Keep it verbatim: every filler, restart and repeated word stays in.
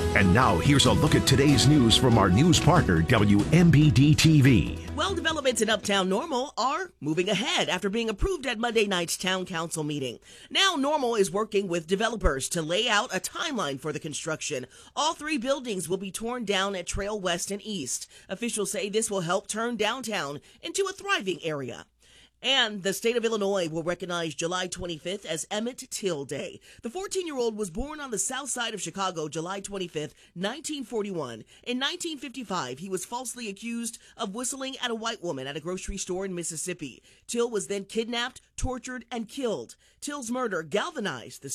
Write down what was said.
And now here's a look at today's news from our news partner, W M B D T V. Well, developments in Uptown Normal are moving ahead after being approved at Monday night's town council meeting. Now Normal is working with developers to lay out a timeline for the construction. All three buildings will be torn down at Trail West and East. Officials say this will help turn downtown into a thriving area. And the state of Illinois will recognize July twenty-fifth as Emmett Till Day. The fourteen-year-old was born on the south side of Chicago, July twenty-fifth, nineteen forty-one. In nineteen fifty-five, he was falsely accused of whistling at a white woman at a grocery store in Mississippi. Till was then kidnapped, tortured, and killed. Till's murder galvanized the